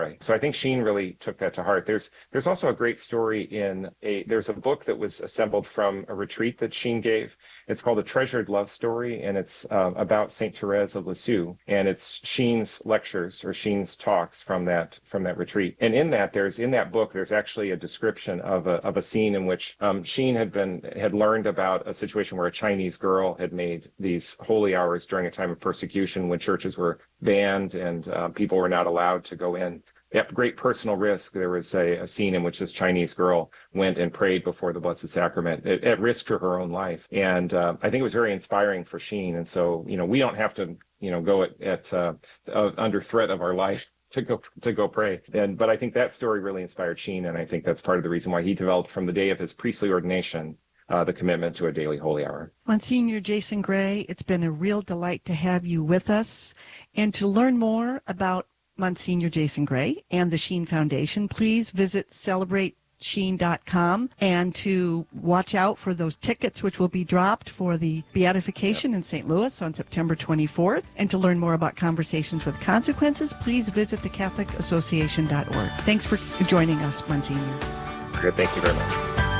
pray. So I think Sheen really took that to heart. There's also a great story there's a book that was assembled from a retreat that Sheen gave. It's called A Treasured Love Story, and it's about Saint Therese of Lisieux, and it's Sheen's lectures or Sheen's talks from that retreat. And in that book, there's actually a description of a scene in which Sheen had learned about a situation where a Chinese girl had made these holy hours during a time of persecution when churches were banned and people were not allowed to go in. At great personal risk, there was a scene in which this Chinese girl went and prayed before the Blessed Sacrament at risk to her own life. And I think it was very inspiring for Sheen. And so, we don't have to, go under threat of our life to go pray. But I think that story really inspired Sheen. And I think that's part of the reason why he developed from the day of his priestly ordination the commitment to a daily holy hour. Monsignor Jason Gray, it's been a real delight to have you with us. And to learn more about Monsignor Jason Gray and the Sheen Foundation, please visit CelebrateSheen.com, and to watch out for those tickets which will be dropped for the beatification in St. Louis on September 24th. And to learn more about Conversations with Consequences, please visit thecatholicassociation.org. Thanks for joining us, Monsignor. Good. Thank you very much.